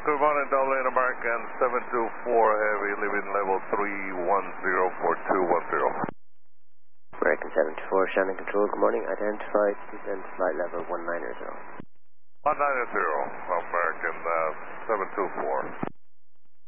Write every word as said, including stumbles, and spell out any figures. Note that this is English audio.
good morning, Double eight American seven two four Heavy, leaving level three one zero four two one zero. American seven two four, Shannon Control, good morning. Identify, descend flight level one nine zero. one nine zero, American uh, seven two four.